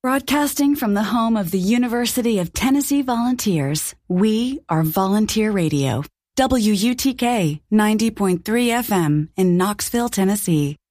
Broadcasting from the home of the University of Tennessee Volunteers, we are Volunteer Radio. WUTK 90.3 FM in Knoxville, Tennessee.